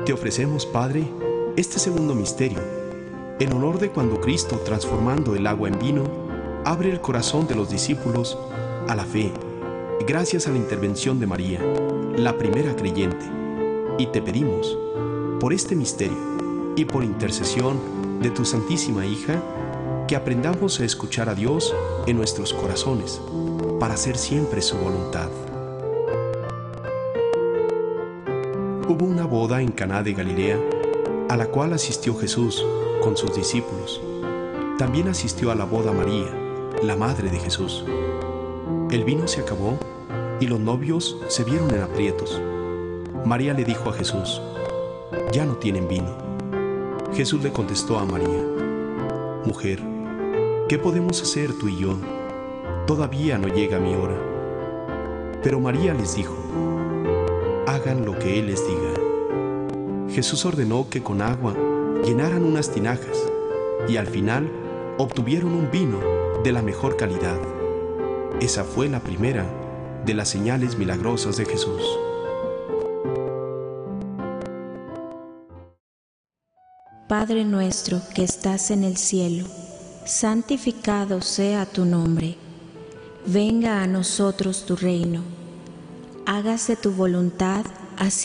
Te ofrecemos, Padre, este segundo misterio, en honor de cuando Cristo, transformando el agua en vino, abre el corazón de los discípulos a la fe, gracias a la intervención de María, la primera creyente. Y te pedimos, por este misterio y por intercesión de tu Santísima Hija, que aprendamos a escuchar a Dios en nuestros corazones, para hacer siempre su voluntad. Hubo una boda en Caná de Galilea, a la cual asistió Jesús con sus discípulos. También asistió a la boda María, la madre de Jesús. El vino se acabó y los novios se vieron en aprietos. María le dijo a Jesús: «Ya no tienen vino». Jesús le contestó a María: «Mujer, ¿qué podemos hacer tú y yo? Todavía no llega mi hora». Pero María les dijo: «Hagan lo que Él les diga». Jesús ordenó que con agua llenaran unas tinajas y al final obtuvieron un vino de la mejor calidad. Esa fue la primera de las señales milagrosas de Jesús. Padre nuestro que estás en el cielo, santificado sea tu nombre. Venga a nosotros tu reino. Hágase tu voluntad, así